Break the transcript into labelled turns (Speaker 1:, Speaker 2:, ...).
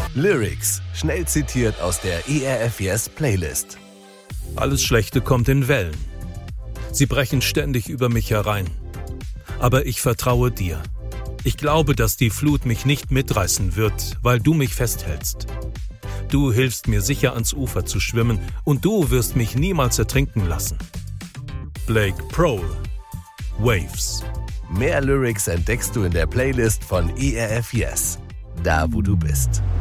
Speaker 1: Lyrics, schnell zitiert aus der ERF Yes Playlist.
Speaker 2: Alles Schlechte kommt in Wellen. Sie brechen ständig über mich herein. Aber ich vertraue dir. Ich glaube, dass die Flut mich nicht mitreißen wird, weil du mich festhältst. Du hilfst mir sicher ans Ufer zu schwimmen und du wirst mich niemals ertrinken lassen. Blake Prohl, Waves.
Speaker 1: Mehr Lyrics entdeckst du in der Playlist von ERF Yes, da wo du bist.